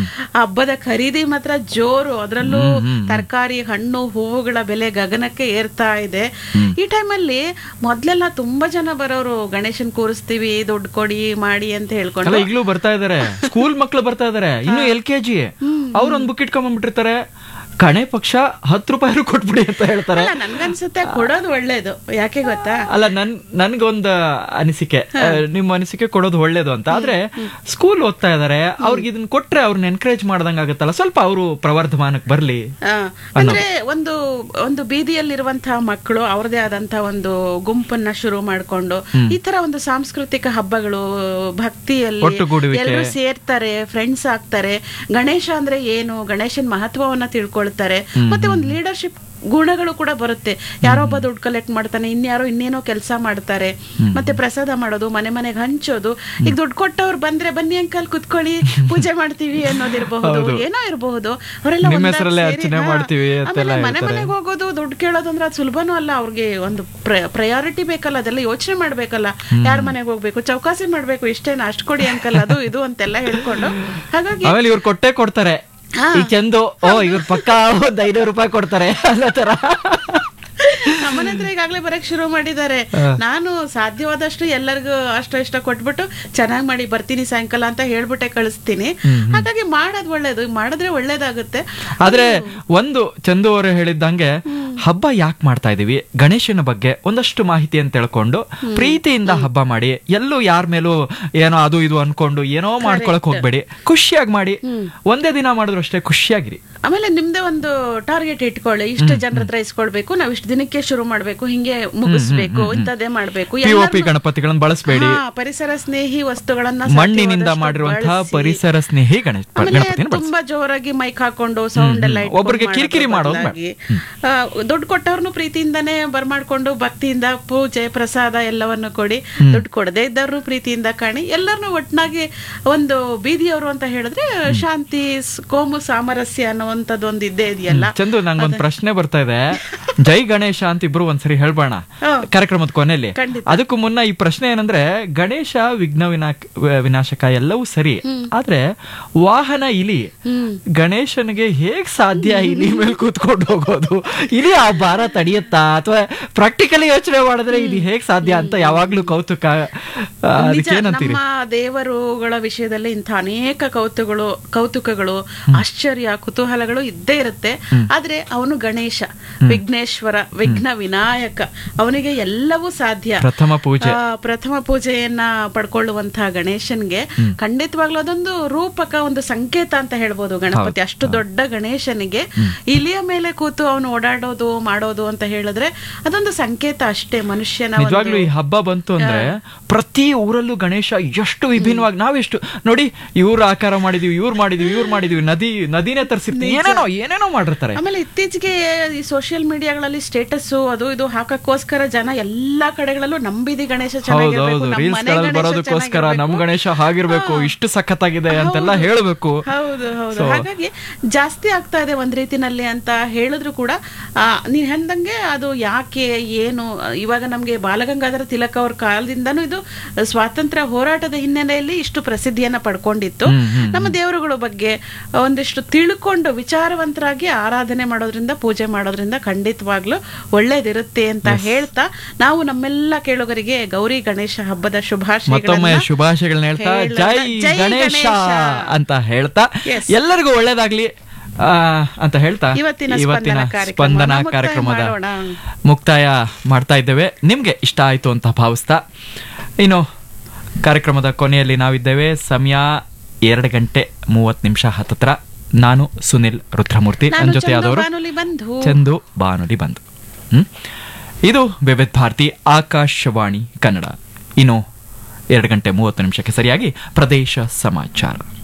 ಹಬ್ಬದ ಖರೀದಿ ಮಾತ್ರ ಜೋರು. ಅದರಲ್ಲೂ ತರಕಾರಿ, ಹಣ್ಣು, ಹೂವುಗಳ ಬೆಲೆ ಗಗನಕ್ಕೆ ಏರ್ತಾ ಇದೆ. ಈ ಟೈಮಲ್ಲಿ ಮೊದ್ಲೆಲ್ಲ ತುಂಬಾ ಜನ ಬರೋರು, ಗಣೇಶನ್ ಕೂರಿಸ್ತೀವಿ, ದುಡ್ಡು ಕೊಡಿ ಮಾಡಿ ಅಂತ ಹೇಳ್ಕೊಂಡು. ಈಗಲೂ ಬರ್ತಾ ಇದಾರೆ, ಸ್ಕೂಲ್ ಮಕ್ಳು ಬರ್ತಾ ಇದಾರೆ, ಇನ್ನು LKG. ಅವ್ರೊಂದ್ ಬುಕ್ ಇಟ್ಕೊಂಡ್ಬಿಟ್ಟಿರ್ತಾರೆ, ಕಣೆ ಪಕ್ಷ 10 ರೂಪಾಯಿ ಕೊಟ್ಬಿಡಿ ಅಂತ ಹೇಳ್ತಾರೆ. ನನ್ಗನ್ಸುತ್ತೆ ಕೊಡೋದು ಒಳ್ಳೇದು. ಯಾಕೆ ಗೊತ್ತಾ? ಅಲ್ಲ, ನನ್ಗೊಂದು ಅನಿಸಿಕೆ, ನಿಮ್ಮ ಅನಿಸಿಕೆ ಕೊಡೋದು ಒಳ್ಳೇದು ಅಂತ. ಆದ್ರೆ ಸ್ಕೂಲ್ ಓದ್ತಾ ಇದಾರೆ, ಅವ್ರಿಗೆ ಇದನ್ನ ಕೊಟ್ರೆ ಅವ್ರನ್ನ ಎನ್ಕರೇಜ್ ಮಾಡ್ದಂಗ ಆಗುತ್ತಲ್ಲ, ಸ್ವಲ್ಪ ಅವರು ಪ್ರವರ್ಧಮಾನಕ್ಕೆ ಬರ್ಲಿ. ಅಂದ್ರೆ ಒಂದು ಬೀದಿಯಲ್ಲಿರುವಂತಹ ಮಕ್ಕಳು ಅವ್ರದೇ ಆದಂತಹ ಒಂದು ಗುಂಪನ್ನ ಶುರು ಮಾಡ್ಕೊಂಡು ಈ ತರ ಒಂದು ಸಾಂಸ್ಕೃತಿಕ ಹಬ್ಬಗಳು, ಭಕ್ತಿಯಲ್ಲಿ ಎಲ್ಲರೂ ಸೇರ್ತಾರೆ, ಫ್ರೆಂಡ್ಸ್ ಆಗ್ತಾರೆ. ಗಣೇಶ ಅಂದ್ರೆ ಏನು, ಗಣೇಶನ್ ಮಹತ್ವವನ್ನ ತಿಳ್ಕೊಳ್ತಾರೆ. ಮತ್ತೆ ಒಂದು ಲೀಡರ್ಶಿಪ್ ಗುಣಗಳು ಕೂಡ ಬರುತ್ತೆ. ಯಾರೊಬ್ಬ ದುಡ್ಡು ಕಲೆಕ್ಟ್ ಮಾಡ್ತಾನೆ, ಇನ್ಯಾರೋ ಇನ್ನೇನೋ ಕೆಲಸ ಮಾಡ್ತಾರೆ. ಮತ್ತೆ ಪ್ರಸಾದ ಮಾಡೋದು, ಮನೆ ಮನೆಗೆ ಹಂಚೋದು. ಈಗ ದುಡ್ಡು ಕೊಟ್ಟವ್ರು ಬಂದ್ರೆ ಬನ್ನಿ ಅಂಕಲ್ ಕುತ್ಕೊಳ್ಳಿ, ಪೂಜೆ ಮಾಡ್ತೀವಿ ಅನ್ನೋದಿರಬಹುದು, ಏನೋ ಇರಬಹುದು. ಅವರೆಲ್ಲ ಮನೆ ಮನೆಗೆ ಹೋಗೋದು, ದುಡ್ಡು ಕೇಳೋದು ಅಂದ್ರೆ ಅದು ಸುಲಭನೂ ಅಲ್ಲ. ಅವ್ರಿಗೆ ಒಂದು ಪ್ರಯಾರಿಟಿ ಬೇಕಲ್ಲ, ಅದೆಲ್ಲ ಯೋಚನೆ ಮಾಡ್ಬೇಕಲ್ಲ. ಯಾರ ಮನೆಗೆ ಹೋಗ್ಬೇಕು, ಚೌಕಾಸಿ ಮಾಡ್ಬೇಕು, ಇಷ್ಟೇನ ಅಷ್ಟು ಕೊಡಿ ಅಂಕಲ್, ಅದು ಇದು ಅಂತೆಲ್ಲ ಹೇಳ್ಕೊಂಡು. ಹಾಗಾಗಿ ಇವ್ರು ಕೊಟ್ಟೆ ಕೊಡ್ತಾರೆ. ಈ ಚಂದು ಇವ್ರ ಪಕ್ಕ 500 ರೂಪಾಯಿ ಕೊಡ್ತಾರೆ ಅನ್ನೋ ತರ ನಮ್ಮನೆ ಹತ್ರ ಈಗಾಗಲೇ ಬರಕ್ ಶುರು ಮಾಡಿದ್ದಾರೆ. ನಾನು ಸಾಧ್ಯವಾದಷ್ಟು ಎಲ್ಲರಿಗೂ ಅಷ್ಟ ಇಷ್ಟ ಕೊಟ್ಬಿಟ್ಟು ಚೆನ್ನಾಗಿ ಮಾಡಿ ಬರ್ತೀನಿ ಸಾಯಂಕಾಲ ಅಂತ ಹೇಳ್ಬಿಟ್ಟೆ ಕಳಿಸ್ತೀನಿ. ಹಾಗಾಗಿ ಮಾಡೋದು ಒಳ್ಳೇದು, ಮಾಡಿದ್ರೆ ಒಳ್ಳೇದಾಗುತ್ತೆ. ಆದ್ರೆ ಒಂದು ಚಂದು ಅವರು ಹೇಳಿದ್ದಂಗೆ ಹಬ್ಬ ಯಾಕೆ ಮಾಡ್ತಾ ಇದೀವಿ, ಗಣೇಶನ ಬಗ್ಗೆ ಒಂದಷ್ಟು ಮಾಹಿತಿಯನ್ನು ತಿಳ್ಕೊಂಡು ಪ್ರೀತಿಯಿಂದ ಹಬ್ಬ ಮಾಡಿ. ಎಲ್ಲೂ ಯಾರ ಮೇಲೂ ಏನೋ ಅದು ಇದು ಅನ್ಕೊಂಡು ಏನೋ ಮಾಡ್ಕೊಳಕ್ ಹೋಗ್ಬೇಡಿ, ಖುಷಿಯಾಗಿ ಮಾಡಿ. ಒಂದೇ ದಿನ ಮಾಡಿದ್ರು ಅಷ್ಟೇ, ಖುಷಿಯಾಗಿರಿ. ಆಮೇಲೆ ನಿಮ್ದೇ ಒಂದು ಟಾರ್ಗೆಟ್ ಇಟ್ಕೊಳ್ಳಿ, ಇಷ್ಟು ಜನರ ಹತ್ರ ಇಸ್ಕೊಳ್ಬೇಕು, ನಾವ್ ಇಷ್ಟು ದಿನಕ್ಕೆ ಶುರು ಮಾಡ್ಬೇಕು, ಹಿಂಗೆ ಮುಗಿಸ್ಬೇಕು, ಇಂಥದ್ದೇ ಮಾಡ್ಬೇಕು. ಗಣಪತಿಗಳನ್ನ ಬಳಸಬೇಡಿ, ಪರಿಸರ ಸ್ನೇಹಿ ವಸ್ತುಗಳನ್ನ, ಮಣ್ಣಿನಿಂದ ಮಾಡಿರುವಂತಹ ಪರಿಸರ ಸ್ನೇಹಿ ಗಣಪತಿ. ತುಂಬಾ ಜೋರಾಗಿ ಮೈಕ್ ಹಾಕೊಂಡು ಸೌಂಡ್ ಎಲ್ಲ ಒಬ್ಬರಿಗೆ ಕಿರಿಕಿರಿ ಮಾಡೋದು. ದುಡ್ಡು ಕೊಟ್ಟವ್ರನ್ನು ಪ್ರೀತಿಯಿಂದಾನೇ ಬರ್ಮಾಡ್ಕೊಂಡು ಭಕ್ತಿಯಿಂದ ಪೂಜೆ ಪ್ರಸಾದ ಎಲ್ಲವನ್ನು ಕೊಡಿ. ದುಡ್ಡು ಕೊಡದೇ ಇದ್ದವ್ರು ಪ್ರೀತಿಯಿಂದ ಕಾಣಿ. ಎಲ್ಲರನ್ನು ಒಟ್ಟಾಗಿ ಒಂದು ಬೀದಿಯವರು ಅಂತ ಹೇಳಿದ್ರೆ ಶಾಂತಿ, ಕೋಮು ಸಾಮರಸ್ಯ ಅನ್ನುವಂಥದ್ದು ಒಂದು ಇದ್ದೇ ಇದೆಯಲ್ಲ. ಚಂದು, ನಂಗೊಂದು ಪ್ರಶ್ನೆ ಬರ್ತಾ ಇದೆ. ಜೈ ಗಣೇಶ ಅಂತ ಇಬ್ರು ಒಂದ್ಸರಿ ಹೇಳ್ಬೋಣ ಕಾರ್ಯಕ್ರಮದ ಕೊನೆಯಲ್ಲಿ. ಅದಕ್ಕೂ ಮುನ್ನ ಈ ಪ್ರಶ್ನೆ ಏನಂದ್ರೆ, ಗಣೇಶ ವಿಘ್ನ ವಿನಾಶಕ ಎಲ್ಲವೂ ಸರಿ, ಆದ್ರೆ ವಾಹನ ಇಲಿ, ಗಣೇಶನಿಗೆ ಹೇಗ್ ಸಾಧ್ಯ ಇಲಿ ಮೇಲೆ ಕೂತ್ಕೊಂಡು ಹೋಗೋದು? ಇಲಿ ಆ ಭಾರ ತಡೆಯುತ್ತಾ, ಅಥವಾ ಪ್ರಾಕ್ಟಿಕಲಿ ಯೋಚನೆ ಮಾಡಿದ್ರೆ ಇದು ಹೇಗ್ ಸಾಧ್ಯ ಅಂತ ಯಾವಾಗ್ಲೂ ಕೌತುಕ. ನಮ್ಮ ದೇವರುಗಳ ವಿಷಯದಲ್ಲಿ ಇಂಥ ಅನೇಕ ಕೌತುಕಗಳು, ಆಶ್ಚರ್ಯ, ಕುತೂಹಲಗಳು ಇದ್ದೇ ಇರುತ್ತೆ. ಆದ್ರೆ ಅವನು ಗಣೇಶ, ವಿಘ್ನೇಶ್ವರ, ವಿಘ್ನ ವಿನಾಯಕ, ಅವನಿಗೆ ಎಲ್ಲವೂ ಸಾಧ್ಯ. ಪ್ರಥಮ ಪೂಜೆಯನ್ನ ಪಡ್ಕೊಳ್ಳುವಂತಹ ಗಣೇಶನ್ಗೆ ಖಂಡಿತವಾಗ್ಲೂ ಅದೊಂದು ರೂಪಕ, ಒಂದು ಸಂಕೇತ ಅಂತ ಹೇಳ್ಬೋದು. ಗಣಪತಿ ಅಷ್ಟು ದೊಡ್ಡ ಗಣೇಶನಿಗೆ ಇಲಿಯ ಮೇಲೆ ಕೂತು ಅವನು ಓಡಾಡೋದು ಮಾಡೋದು ಅಂತ ಹೇಳಿದ್ರೆ ಅದೊಂದು ಸಂಕೇತ ಅಷ್ಟೇ ಮನುಷ್ಯನ. ನಿಜವಾಗ್ಲೂ ಈ ಹಬ್ಬ ಬಂತು ಅಂದ್ರೆ ಪ್ರತಿ ಊರಲ್ಲೂ ಗಣೇಶ ಎಷ್ಟು ವಿಭಿನ್ನವಾಗಿ, ನಾವೆಷ್ಟು ನೋಡಿ, ಇವ್ರ ಆಕಾರ ಮಾಡಿದೀವಿ, ಇವ್ರು ಮಾಡಿದೀವಿ, ನದಿನೇ ತರಿಸಿರ್ತೀವಿ, ಏನೇನೋ ಮಾಡಿರ್ತಾರೆ. ಆಮೇಲೆ ಇತ್ತೀಚೆಗೆ ಈ ಸೋಷಿಯಲ್ ಮೀಡಿಯಾಗಳಲ್ಲಿ ಸ್ಟೇಟಸ್ ಅದು ಇದು ಹಾಕಕ್ಕೋಸ್ಕರ ಜನ ಎಲ್ಲಾ ಕಡೆಗಳಲ್ಲೂ ನಂಬಿದಿ ಗಣೇಶ ಬರೋದಕ್ಕೋಸ್ಕರ ನಮ್ ಗಣೇಶ ಹಾಗಿರ್ಬೇಕು, ಇಷ್ಟು ಸಖತ್ತಾಗಿದೆ ಅಂತೆಲ್ಲ ಹೇಳ್ಬೇಕು. ಹೌದು. ಹಾಗಾಗಿ ಜಾಸ್ತಿ ಆಗ್ತಾ ಇದೆ ಒಂದ್ ರೀತಿನಲ್ಲಿ ಅಂತ ಹೇಳಿದ್ರು ಕೂಡ ನೀನ್ ಹೇಳ್ದಂಗೆ ಅದು ಯಾಕೆ ಏನು, ಇವಾಗ ನಮ್ಗೆ ಬಾಲಗಂಗಾಧರ ತಿಲಕ್ ಅವ್ರ ಕಾಲದಿಂದನೂ ಇದು ಸ್ವಾತಂತ್ರ್ಯ ಹೋರಾಟದ ಹಿನ್ನೆಲೆಯಲ್ಲಿ ಇಷ್ಟು ಪ್ರಸಿದ್ಧಿಯನ್ನ ಪಡ್ಕೊಂಡಿತ್ತು. ನಮ್ಮ ದೇವರುಗಳ ಬಗ್ಗೆ ಒಂದಿಷ್ಟು ತಿಳ್ಕೊಂಡು ವಿಚಾರವಂತರಾಗಿ ಆರಾಧನೆ ಮಾಡೋದ್ರಿಂದ, ಪೂಜೆ ಮಾಡೋದ್ರಿಂದ ಖಂಡಿತವಾಗ್ಲೂ ಒಳ್ಳೇದಿರುತ್ತೆ ಅಂತ ಹೇಳ್ತಾ ನಾವು ನಮ್ಮೆಲ್ಲ ಕೇಳುಗರಿಗೆ ಗೌರಿ ಗಣೇಶ ಹಬ್ಬದ ಶುಭಾಶಯಗಳನ್ನ ಹೇಳ್ತಾ ಜೈ ಗಣೇಶ ಅಂತ ಹೇಳ್ತಾ ಎಲ್ಲರಿಗೂ ಒಳ್ಳೇದಾಗ್ಲಿ ಅಂತ ಹೇಳ್ತಾ ಇವತ್ತಿನ ಸ್ಪಂದನ ಕಾರ್ಯಕ್ರಮದ ಮುಕ್ತಾಯ ಮಾಡ್ತಾ ಇದ್ದೇವೆ. ನಿಮ್ಗೆ ಇಷ್ಟ ಆಯ್ತು ಅಂತ ಭಾವಿಸ್ತಾ ಇನ್ನು ಕಾರ್ಯಕ್ರಮದ ಕೊನೆಯಲ್ಲಿ ನಾವಿದ್ದೇವೆ. ಸಮಯ 2:30 ಹತ್ತತ್ರ. ನಾನು ಸುನಿಲ್ ರುದ್ರಮೂರ್ತಿ, ನನ್ನ ಜೊತೆ ಆದವರು ಚಂದು ಬಾನುಲಿ ಬಂಧು. ಇದು ವಿವಿಧ ಭಾರತಿ ಆಕಾಶವಾಣಿ ಕನ್ನಡ. ಇನ್ನು 2:30 ಸರಿಯಾಗಿ ಪ್ರದೇಶ ಸಮಾಚಾರ.